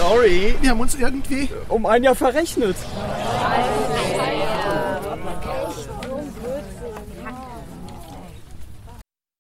Sorry. Wir haben uns irgendwie... Um ein Jahr verrechnet.